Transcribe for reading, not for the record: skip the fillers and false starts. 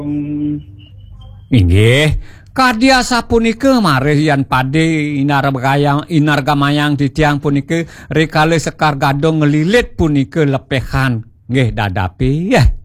Inggih, kadya sapunika marih yen padhe inargamayang titiang punika rikale sekar gadong ngelilit punika lepehan. Nggih dadapi,